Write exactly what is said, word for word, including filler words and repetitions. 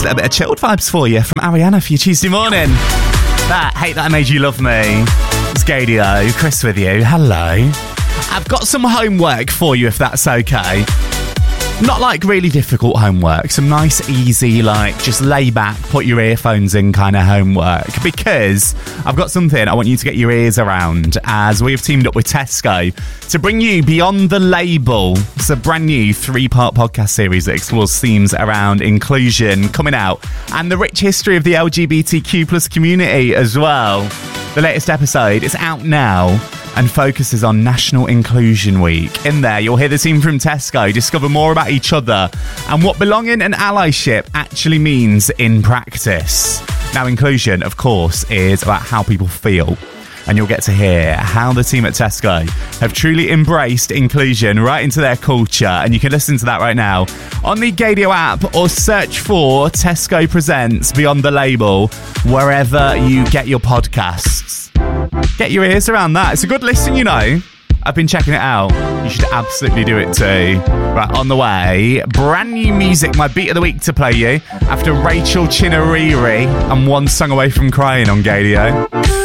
little bit of chilled vibes for you from Ariana for your Tuesday morning. That Hate That I Made You Love Me. It's Gadio, Chris with you. Hello. I've got some homework for you if that's okay. Not like really difficult homework, some nice, easy, like just lay back, put your earphones in kind of homework, because I've got something I want you to get your ears around as we've teamed up with Tesco to bring you Beyond the Label. It's a brand new three-part podcast series that explores themes around inclusion coming out and the rich history of the L G B T Q plus community as well. The latest episode is out now and focuses on National Inclusion Week. In there, you'll hear the team from Tesco discover more about each other and what belonging and allyship actually means in practice. Now, inclusion, of course, is about how people feel. And you'll get to hear how the team at Tesco have truly embraced inclusion right into their culture. And you can listen to that right now on the Gadio app or search for Tesco Presents Beyond the Label wherever you get your podcasts. Get your ears around that. It's a good listen, you know. I've been checking it out. You should absolutely do it too. Right, on the way, brand new music, my beat of the week to play you after Rachel Chinariri and One Song Away from Crying on Gadio.